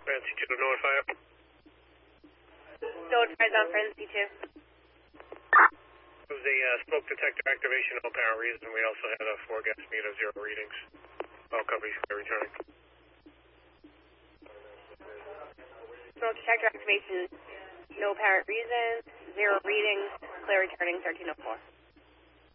Fancy 2 to notify up. Notifies on Fancy 2. It was a smoke detector activation, no apparent reason. We also had a 4-gas meter, 0 readings. All companies are returning. Smoke detector activation, no apparent reason, 0 readings, clear returning 1304.